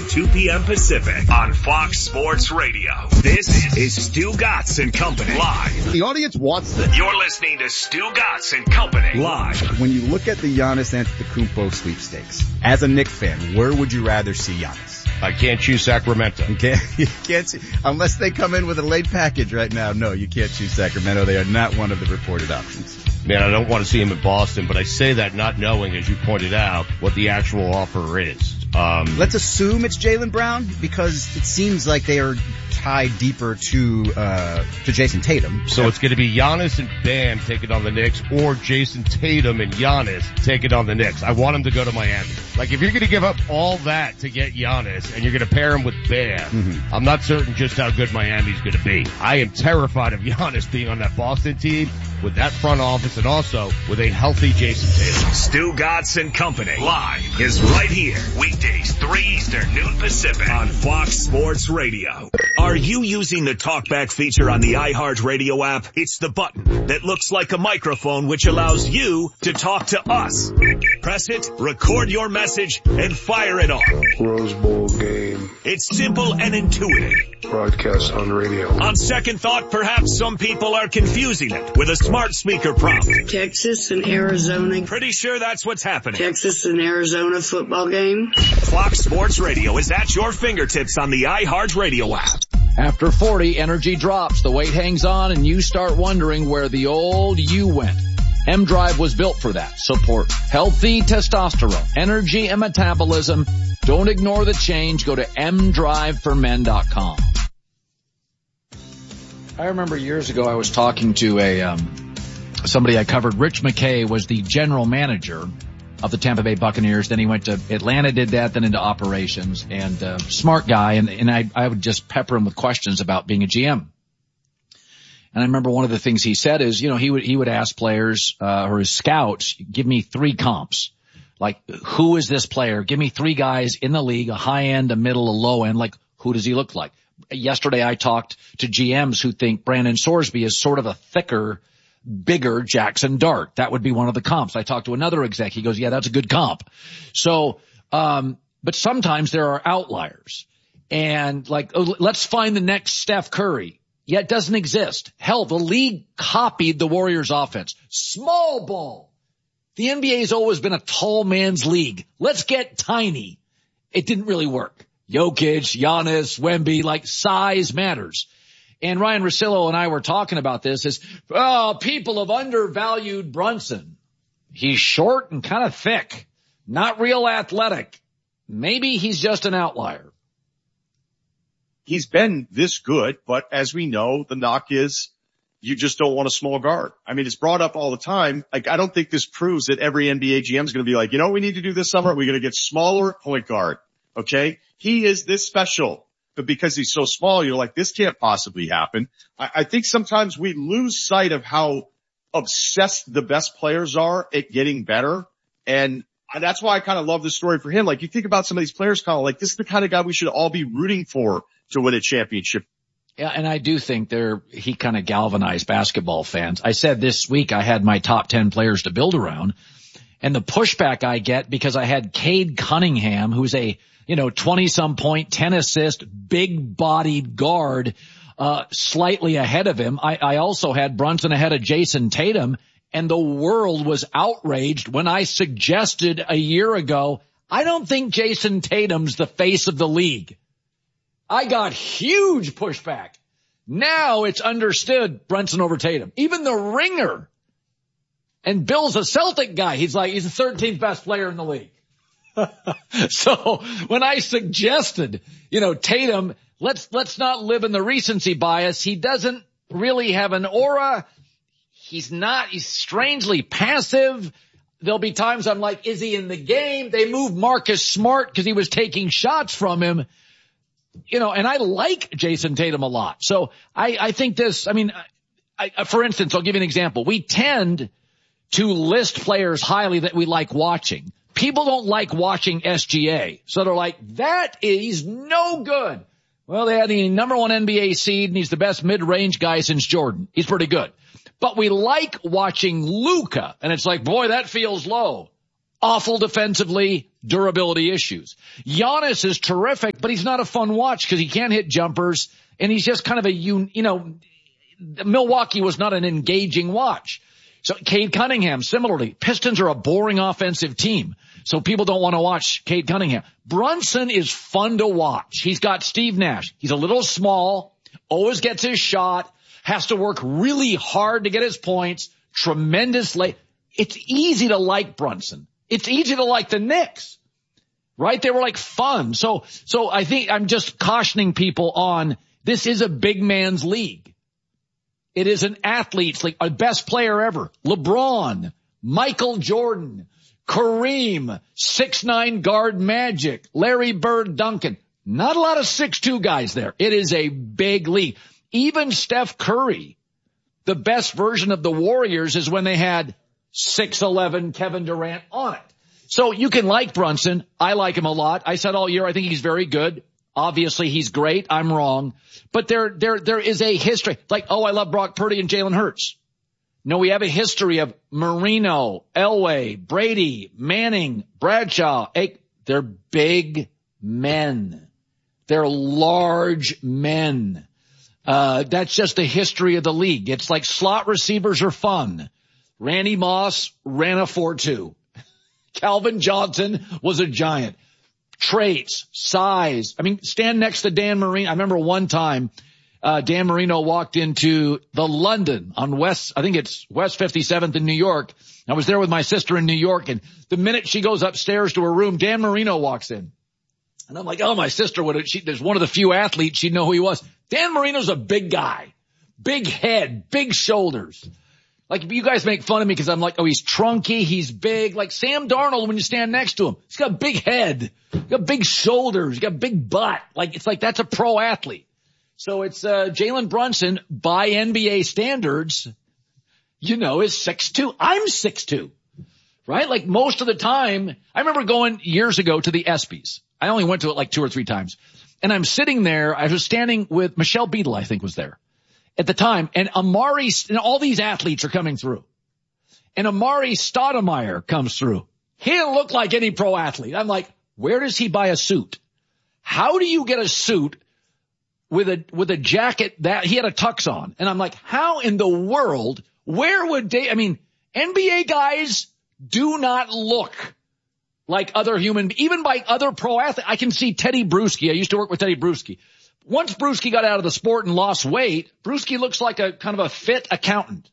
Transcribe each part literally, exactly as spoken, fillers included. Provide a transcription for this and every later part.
and two p.m. Pacific on Fox Sports Radio. This is Stu Gatz and Company live. The audience wants this. You're listening to Stu Gatz and Company live. When you look at the Giannis Antetokounmpo sweepstakes, as a Knicks fan, where would you rather see Giannis? I can't choose Sacramento. You can't, you can't see, unless they come in with a late package right now. No, you can't choose Sacramento. They are not one of the reported options. Man, I don't want to see him in Boston, but I say that not knowing, as you pointed out, what the actual offer is. Um, Let's assume it's Jaylen Brown because it seems like they are tied deeper to uh to Jason Tatum. So it's going to be Giannis and Bam taking on the Knicks, or Jason Tatum and Giannis taking on the Knicks. I want him to go to Miami. Like, if you're going to give up all that to get Giannis and you're going to pair him with Bam, mm-hmm. I'm not certain just how good Miami's going to be. I am terrified of Giannis being on that Boston team with that front office and also with a healthy Jason Tatum. Stu Gatz and Company live is right here. Weekdays, three Eastern, noon Pacific on Fox Sports Radio. Are you using the TalkBack feature on the iHeartRadio app? It's the button that looks like a microphone which allows you to talk to us. Press it, record your message, and fire it off. Rose Bowl game. It's simple and intuitive. Broadcast on radio. On second thought, perhaps some people are confusing it with a smart speaker prompt. Texas and Arizona. Pretty sure that's what's happening. Texas and Arizona football game. Fox Sports Radio is at your fingertips on the iHeartRadio app. After forty, energy drops, the weight hangs on, and you start wondering where the old you went. M-Drive was built for that. Support healthy testosterone, energy, and metabolism. Don't ignore the change. Go to m drive for men dot com. I remember years ago I was talking to a um somebody I covered. Rich McKay was the general manager of the Tampa Bay Buccaneers. Then he went to Atlanta, did that, then into operations, and uh, smart guy. And, and I, I would just pepper him with questions about being a G M. And I remember one of the things he said is, you know, he would, he would ask players, uh, or his scouts, give me three comps. Like, who is this player? Give me three guys in the league, a high end, a middle, a low end. Like, who does he look like? Yesterday I talked to G Ms who think Brandon Sorsby is sort of a thicker, bigger Jackson Dart. That would be one of the comps. I talked to another exec. He goes, yeah, that's a good comp. So, um, but sometimes there are outliers. And like, oh, let's find the next Steph Curry. Yeah, it doesn't exist. Hell, the league copied the Warriors offense. Small ball. The N B A has always been a tall man's league. Let's get tiny. It didn't really work. Jokic, Giannis, Wemby, like size matters. And Ryan Russillo and I were talking about this is, oh, people have undervalued Brunson. He's short and kind of thick, not real athletic. Maybe he's just an outlier. He's been this good, but as we know, the knock is you just don't want a small guard. I mean, it's brought up all the time. Like, I don't think this proves that every N B A G M is going to be like, you know what we need to do this summer? We're going to get smaller point guard. Okay. He is this special, but because he's so small, you're like, this can't possibly happen. I, I think sometimes we lose sight of how obsessed the best players are at getting better. And that's why I kind of love the story for him. Like, you think about some of these players, kind of like, this is the kind of guy we should all be rooting for to win a championship. Yeah, and I do think there he kind of galvanized basketball fans. I said this week I had my top ten players to build around, and the pushback I get because I had Cade Cunningham, who's a, you know, twenty-some point, ten assist, big-bodied guard, uh, slightly ahead of him. I, I also had Brunson ahead of Jason Tatum, and the world was outraged when I suggested a year ago, I don't think Jason Tatum's the face of the league. I got huge pushback. Now it's understood Brunson over Tatum. Even the Ringer. And Bill's a Celtic guy. He's like, he's the thirteenth best player in the league. So when I suggested, you know, Tatum, let's, let's not live in the recency bias. He doesn't really have an aura. He's not, he's strangely passive. There'll be times I'm like, is he in the game? They moved Marcus Smart because he was taking shots from him. You know, and I like Jason Tatum a lot. So I, I think this, I mean, I, I, for instance, I'll give you an example. We tend to list players highly that we like watching. People don't like watching S G A. So they're like, that is no good. Well, they had the number one N B A seed and he's the best mid-range guy since Jordan. He's pretty good. But we like watching Luka and it's like, boy, that feels low. Awful defensively, durability issues. Giannis is terrific, but he's not a fun watch because he can't hit jumpers, and he's just kind of a, you know, Milwaukee was not an engaging watch. So Cade Cunningham, similarly, Pistons are a boring offensive team, so people don't want to watch Cade Cunningham. Brunson is fun to watch. He's got Steve Nash. He's a little small, always gets his shot, has to work really hard to get his points, tremendous late. It's easy to like Brunson. It's easy to like the Knicks, right? They were like fun. So, so I think I'm just cautioning people on this is a big man's league. It is an athlete's league, a best player ever. LeBron, Michael Jordan, Kareem, six nine guard Magic, Larry Bird, Duncan. Not a lot of six two guys there. It is a big league. Even Steph Curry, the best version of the Warriors is when they had six eleven Kevin Durant on it. So you can like Brunson. I like him a lot. I said all year I think he's very good. Obviously he's great. I'm wrong. But there, there, there is a history. Like, oh, I love Brock Purdy and Jalen Hurts. No, we have a history of Marino, Elway, Brady, Manning, Bradshaw. They're big men. They're large men. Uh, that's just the history of the league. It's like slot receivers are fun. Randy Moss ran a four two. Calvin Johnson was a giant. Traits, size. I mean, stand next to Dan Marino. I remember one time, uh, Dan Marino walked into the London on West, I think it's West fifty-seventh in New York. I was there with my sister in New York, and the minute she goes upstairs to her room, Dan Marino walks in. And I'm like, oh, my sister would have, she, there's one of the few athletes, she'd know who he was. Dan Marino's a big guy. Big head, big shoulders. Like, you guys make fun of me because I'm like, oh, he's trunky, he's big. Like Sam Darnold when you stand next to him. He's got a big head. He's got big shoulders. He's got a big butt. Like, it's like that's a pro athlete. So it's, uh, Jalen Brunson by N B A standards, you know, is six two. I'm six two, right? Like most of the time, I remember going years ago to the ESPYs. I only went to it like two or three times. And I'm sitting there. I was standing with Michelle Beadle, I think was there at the time. And Amari, and all these athletes are coming through. And Amari Stoudemire comes through. He didn't look like any pro athlete. I'm like, where does he buy a suit? How do you get a suit with a, with a jacket that he had a tux on? And I'm like, how in the world, where would they, I mean, N B A guys do not look like other human, even by other pro athletes. I can see Teddy Bruschi. I used to work with Teddy Bruschi. Once Bruschi got out of the sport and lost weight, Bruschi looks like a kind of a fit accountant.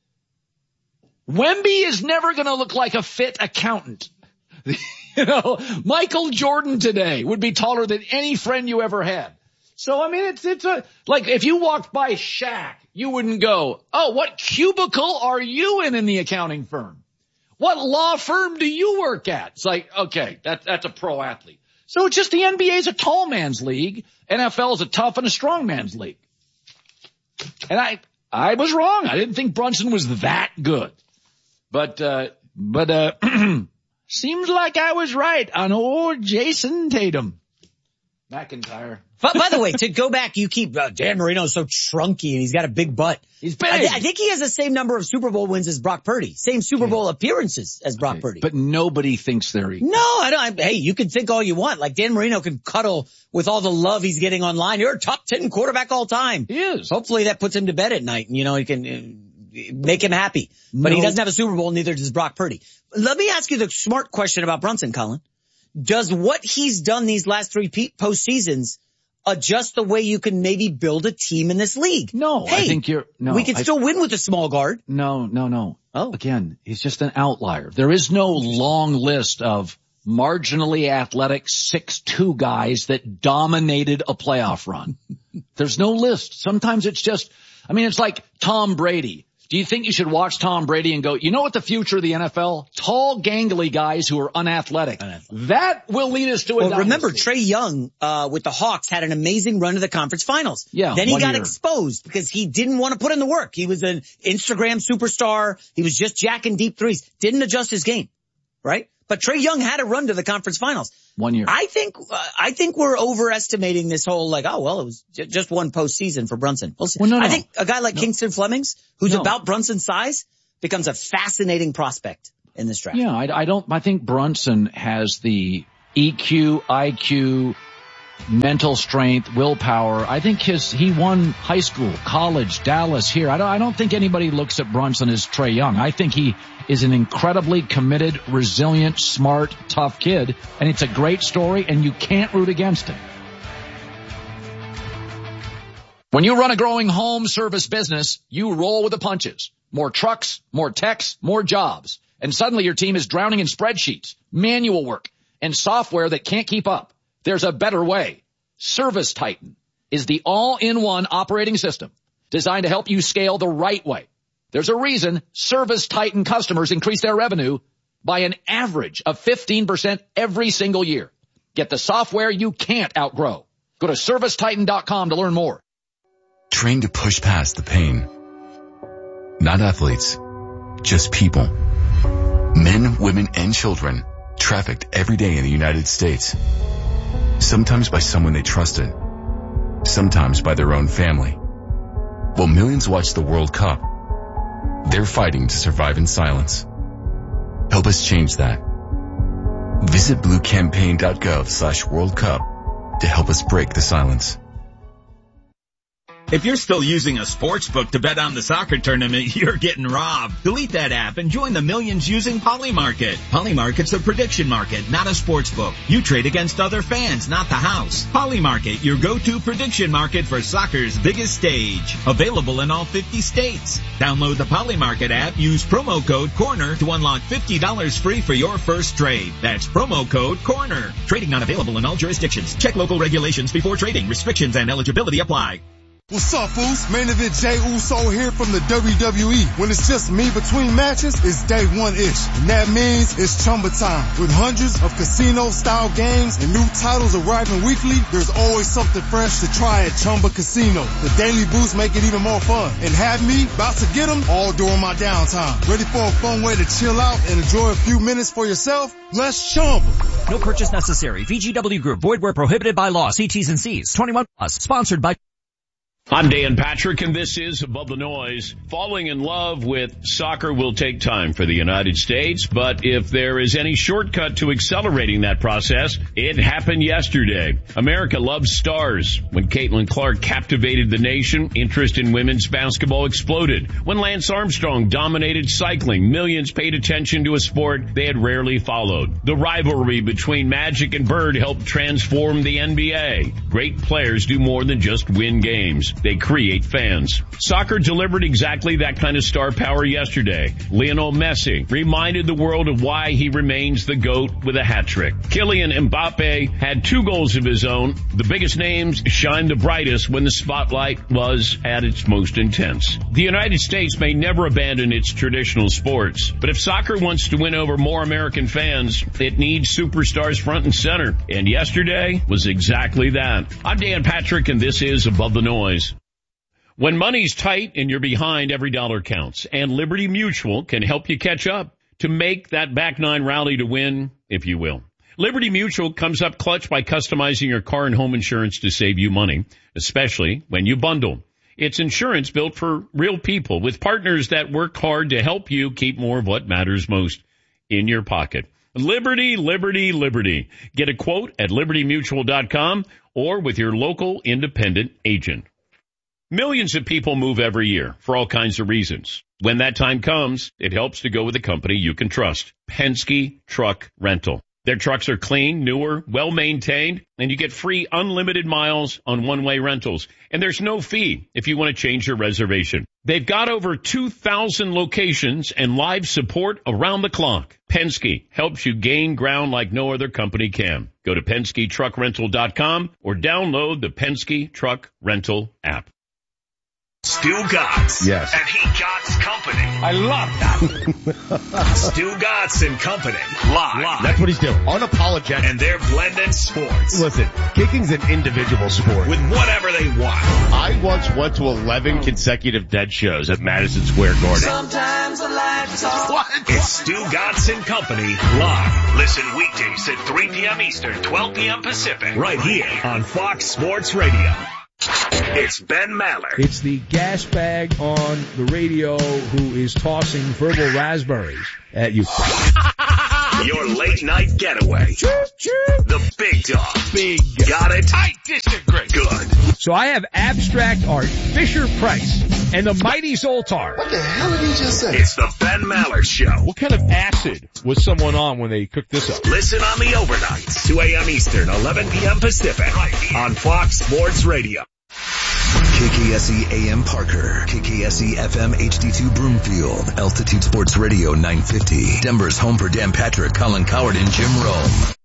Wemby is never going to look like a fit accountant. You know, Michael Jordan today would be taller than any friend you ever had. So, I mean, it's, it's a, like if you walked by Shaq, you wouldn't go, oh, what cubicle are you in in the accounting firm? What law firm do you work at? It's like, okay, that, that's a pro athlete. So it's just the N B A is a tall man's league. N F L is a tough and a strong man's league. And I, I was wrong. I didn't think Brunson was that good. But, uh, but, uh, seems like I was right on old Jason Tatum. McIntyre. But by the way, to go back, you keep, uh, Dan Marino's so trunky and he's got a big butt. He's big. I, th- I think he has the same number of Super Bowl wins as Brock Purdy. Same Super Bowl appearances as Brock Okay. Purdy. But nobody thinks they're equal. No, I don't. I, hey, you can think all you want. Like Dan Marino can cuddle with all the love he's getting online. You're a top ten quarterback all time. He is. Hopefully that puts him to bed at night and, you know, he can uh, make him happy. But No. he doesn't have a Super Bowl, neither does Brock Purdy. Let me ask you the smart question about Brunson, Colin. Does what he's done these last three pe- postseasons adjust the way you can maybe build a team in this league? No, hey, I think you're, no. we can I, still win with a small guard. No, no, no. Oh. Again, he's just an outlier. There is no long list of marginally athletic six two guys that dominated a playoff run. There's no list. Sometimes it's just, I mean, it's like Tom Brady. Do you think you should watch Tom Brady and go, you know what the future of the N F L? Tall, gangly guys who are unathletic. unathletic. That will lead us to a Well, dynasty. remember, Trae Young, uh, with the Hawks had an amazing run to the conference finals. Yeah. Then he one got year. exposed because he didn't want to put in the work. He was an Instagram superstar. He was just jacking deep threes. Didn't adjust his game. Right? But Trae Young had a run to the conference finals. One year. I think, uh, I think we're overestimating this whole like, oh, well, it was j- just one postseason for Brunson. We'll see. Well, no, no. I think a guy like No. Kingston Flemings, who's No. about Brunson's size, becomes a fascinating prospect. in this draft. Yeah, I, I don't, I think Brunson has the E Q, I Q, mental strength, willpower. I think his, he won high school, college, Dallas here. I don't, I don't think anybody looks at Brunson as Trae Young. I think he is an incredibly committed, resilient, smart, tough kid. And it's a great story and you can't root against him. When you run a growing home service business, you roll with the punches. More trucks, more techs, more jobs. And suddenly your team is drowning in spreadsheets, manual work, and software that can't keep up. There's a better way. Service Titan is the all-in-one operating system designed to help you scale the right way. There's a reason Service Titan customers increase their revenue by an average of fifteen percent every single year. Get the software you can't outgrow. Go to service titan dot com to learn more. Trained to push past the pain. Not athletes, just people. Men, women, and children trafficked every day in the United States. Sometimes by someone they trusted. Sometimes by their own family. While millions watch the World Cup, they're fighting to survive in silence. Help us change that. Visit bluecampaign.gov slash World Cup to help us break the silence. If you're still using a sports book to bet on the soccer tournament, you're getting robbed. Delete that app and join the millions using Polymarket. Polymarket's a prediction market, not a sports book. You trade against other fans, not the house. Polymarket, your go-to prediction market for soccer's biggest stage. Available in all fifty states. Download the Polymarket app, use promo code CORNER to unlock fifty dollars free for your first trade. That's promo code CORNER. Trading not available in all jurisdictions. Check local regulations before trading. Restrictions and eligibility apply. What's up, fools? Main event Jey Uso here from the W W E. When it's just me between matches, it's day one-ish. And that means it's Chumba time. With hundreds of casino-style games and new titles arriving weekly, there's always something fresh to try at Chumba Casino. The daily boosts make it even more fun. And have me about to get them all during my downtime. Ready for a fun way to chill out and enjoy a few minutes for yourself? Let's Chumba. No purchase necessary. V G W Group. Void where prohibited by law. See T's and C's. twenty-one plus. Sponsored by... I'm Dan Patrick, and this is Above the Noise. Falling in love with soccer will take time for the United States, but if there is any shortcut to accelerating that process, it happened yesterday. America loves stars. When Caitlin Clark captivated the nation, interest in women's basketball exploded. When Lance Armstrong dominated cycling, millions paid attention to a sport they had rarely followed. The rivalry between Magic and Bird helped transform the N B A. Great players do more than just win games. They create fans. Soccer delivered exactly that kind of star power yesterday. Lionel Messi reminded the world of why he remains the GOAT with a hat trick. Kylian Mbappe had two goals of his own. The biggest names shined the brightest when the spotlight was at its most intense. The United States may never abandon its traditional sports, but if soccer wants to win over more American fans, it needs superstars front and center. And yesterday was exactly that. I'm Dan Patrick, and this is Above the Noise. When money's tight and you're behind, every dollar counts. And Liberty Mutual can help you catch up to make that back nine rally to win, if you will. Liberty Mutual comes up clutch by customizing your car and home insurance to save you money, especially when you bundle. It's insurance built for real people with partners that work hard to help you keep more of what matters most in your pocket. Liberty, Liberty, Liberty. Get a quote at liberty mutual dot com or with your local independent agent. Millions of people move every year for all kinds of reasons. When that time comes, it helps to go with a company you can trust. Penske Truck Rental. Their trucks are clean, newer, well-maintained, and you get free unlimited miles on one-way rentals. And there's no fee if you want to change your reservation. They've got over two thousand locations and live support around the clock. Penske helps you gain ground like no other company can. Go to penske truck rental dot com or download the Penske Truck Rental app. Stu Gatz. Yes. And he Gatz Company. I love that. Stu Gatz and Company. Live. Live. That's what he's doing. Unapologetic. And they're blending sports. Listen, kicking's an individual sport. With whatever they want. I once went to eleven consecutive dead shows at Madison Square Garden. Sometimes I like to talk. What? It's Stu Gatz and Company. Live. Listen weekdays at three p.m. Eastern, twelve p.m. Pacific. Right here on Fox Sports Radio. It's Ben Maller. It's the gas bag on the radio who is tossing verbal raspberries at you. Your late night getaway. The big dog. Big. Got it? I disagree. Good. So I have abstract art, Fisher Price, and the mighty Zoltar. What the hell did he just say? It's the Ben Maller Show. What kind of acid was someone on when they cooked this up? Listen on the overnights, two a.m. Eastern, eleven p.m. Pacific, right here on Fox Sports Radio. K K S E A M Parker, K K S E F M H D two Broomfield, Altitude Sports Radio nine fifty, Denver's home for Dan Patrick, Colin Coward, and Jim Rome.